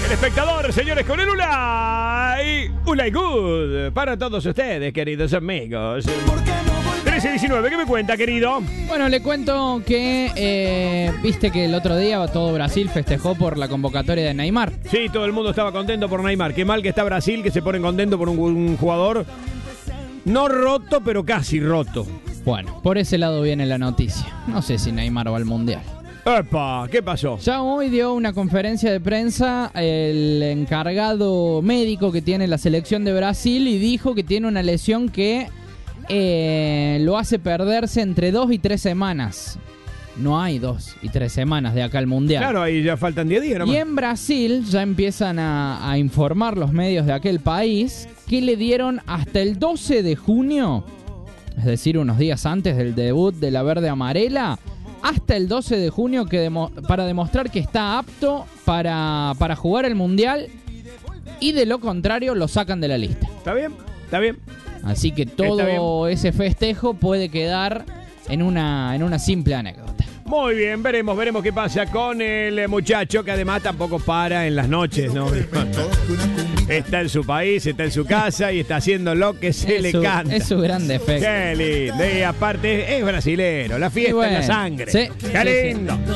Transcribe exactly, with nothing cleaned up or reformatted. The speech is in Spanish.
El espectador, señores, con el Ulay. Ulay Good. Para todos ustedes, queridos amigos. trece diecinueve, ¿qué me cuenta, querido? Bueno, le cuento que eh, viste que el otro día todo Brasil festejó por la convocatoria de Neymar. Sí, todo el mundo estaba contento por Neymar. Qué mal que está Brasil, que se pone contento por un, un jugador no roto, pero casi roto. Bueno, por ese lado viene la noticia. No sé si Neymar va al Mundial. ¡Epa! ¿Qué pasó? Ya hoy dio una conferencia de prensa el encargado médico que tiene la selección de Brasil y dijo que tiene una lesión que eh, lo hace perderse entre dos y tres semanas. No hay dos y tres semanas de acá al Mundial. Claro, ahí ya faltan diez días nomás. Y en Brasil ya empiezan a, a informar los medios de aquel país que le dieron hasta el doce de junio, es decir, unos días antes del debut de la verde amarela, hasta el doce de junio que demo- para demostrar que está apto para, para jugar el Mundial, y de lo contrario lo sacan de la lista. ¿Está bien? ¿Está bien? Así que todo ese festejo puede quedar en una, en una simple anécdota. Muy bien, veremos, veremos qué pasa con el muchacho que además tampoco para en las noches, ¿no? Está en su país, está en su casa y está haciendo lo que se es le su, canta. Es su gran defecto. Qué lindo. Y aparte es brasilero, la fiesta bueno, en la sangre. Sí, Qué sí, lindo. Sí.